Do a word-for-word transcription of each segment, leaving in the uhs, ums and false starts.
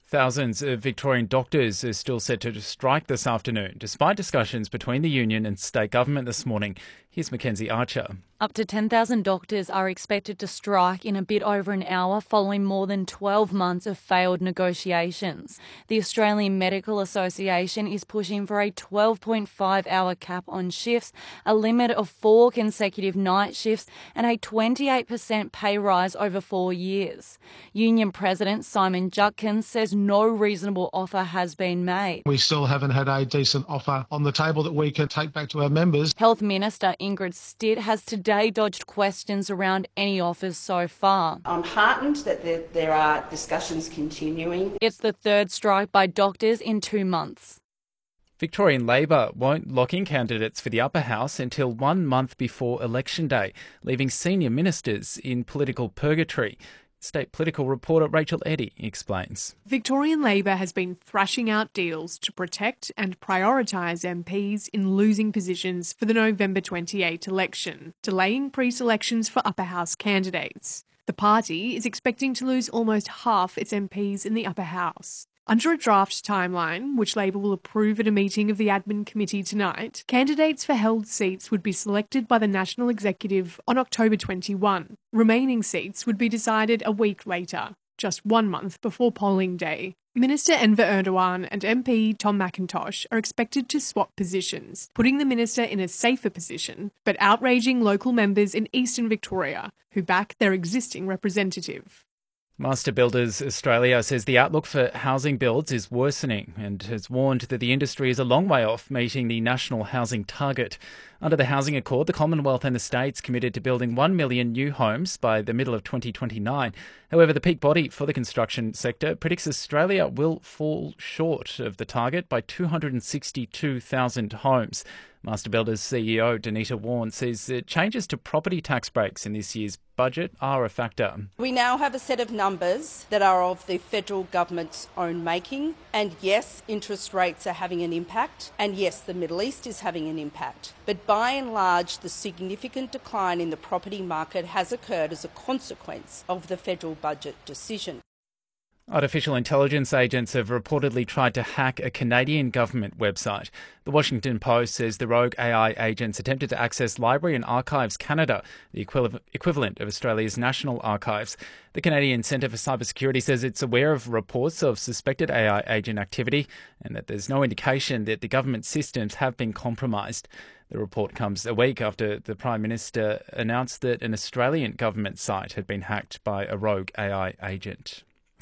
Thousands of Victorian doctors are still set to strike this afternoon, despite discussions between the union and state government this morning. Here's Mackenzie Archer. Up to ten thousand doctors are expected to strike in a bit over an hour following more than twelve months of failed negotiations. The Australian Medical Association is pushing for a twelve point five hour cap on shifts, a limit of four consecutive night shifts and a twenty-eight percent pay rise over four years. Union President Simon Judkins says no reasonable offer has been made. We still haven't had a decent offer on the table that we can take back to our members. Health Minister Ingrid Stitt has today dodged questions around any offers so far. I'm heartened that there, there are discussions continuing. It's the third strike by doctors in two months. Victorian Labor won't lock in candidates for the upper house until one month before election day, leaving senior ministers in political purgatory. State political reporter Rachel Eddy explains. Victorian Labor has been thrashing out deals to protect and prioritise M Ps in losing positions for the November twenty-eighth election, delaying pre-selections for upper house candidates. The party is expecting to lose almost half its M Ps in the upper house. Under a draft timeline, which Labor will approve at a meeting of the Admin Committee tonight, candidates for held seats would be selected by the National Executive on October twenty-first. Remaining seats would be decided a week later, just one month before polling day. Minister Enver Erdogan and M P Tom McIntosh are expected to swap positions, putting the minister in a safer position, but outraging local members in eastern Victoria who back their existing representative. Master Builders Australia says the outlook for housing builds is worsening and has warned that the industry is a long way off meeting the national housing target. Under the Housing Accord, the Commonwealth and the states committed to building one million new homes by the middle of twenty twenty-nine. However, the peak body for the construction sector predicts Australia will fall short of the target by two hundred sixty-two thousand homes. Master Builders C E O Danita Warren says that changes to property tax breaks in this year's budget are a factor. We now have a set of numbers that are of the federal government's own making, and yes, interest rates are having an impact, and yes, the Middle East is having an impact. But by and large, the significant decline in the property market has occurred as a consequence of the federal budget decision. Artificial intelligence agents have reportedly tried to hack a Canadian government website. The Washington Post says the rogue A I agents attempted to access Library and Archives Canada, the equivalent of Australia's National Archives. The Canadian Centre for Cybersecurity says it's aware of reports of suspected A I agent activity and that there's no indication that the government systems have been compromised. The report comes a week after the Prime Minister announced that an Australian government site had been hacked by a rogue A I agent.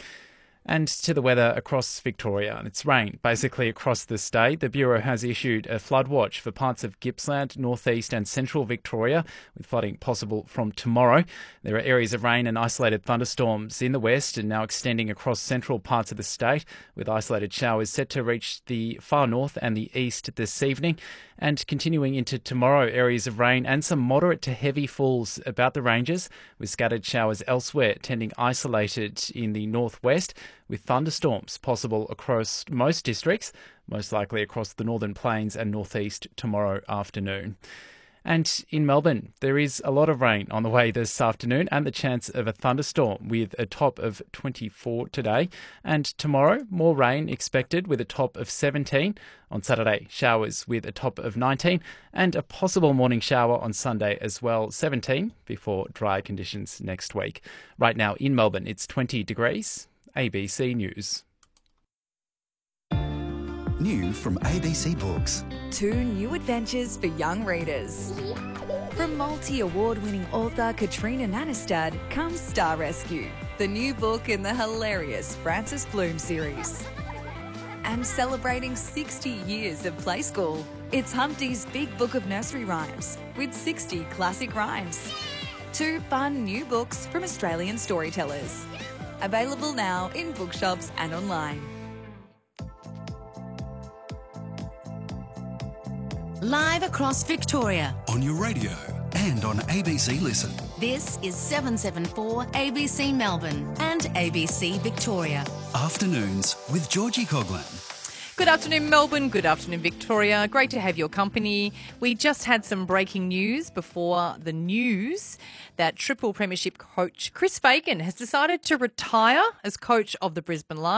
And to the weather across Victoria. It's rain basically across the state. The Bureau has issued a flood watch for parts of Gippsland, northeast and central Victoria, with flooding possible from tomorrow. There are areas of rain and isolated thunderstorms in the west and now extending across central parts of the state, with isolated showers set to reach the far north and the east this evening. And continuing into tomorrow, areas of rain and some moderate to heavy falls about the ranges, with scattered showers elsewhere tending isolated in the northwest, with thunderstorms possible across most districts, most likely across the Northern Plains and northeast tomorrow afternoon. And in Melbourne, there is a lot of rain on the way this afternoon and the chance of a thunderstorm with a top of twenty-four today. And tomorrow, more rain expected with a top of seventeen. On Saturday, showers with a top of nineteen and a possible morning shower on Sunday as well, seventeen, before dry conditions next week. Right now in Melbourne, it's twenty degrees. A B C News. New from A B C Books. Two new adventures for young readers. From multi-award-winning author Katrina Nanestad comes Star Rescue, the new book in the hilarious Frances Bloom series. And celebrating sixty years of Play School, it's Humpty's Big Book of Nursery Rhymes with sixty classic rhymes. Two fun new books from Australian storytellers. Available now in bookshops and online. Live across Victoria. On your radio and on A B C Listen. This is seven seventy-four A B C Melbourne and A B C Victoria. Afternoons with Georgie Coughlin. Good afternoon, Melbourne. Good afternoon, Victoria. Great to have your company. We just had some breaking news before the news that Triple Premiership coach Chris Fagan has decided to retire as coach of the Brisbane Lions.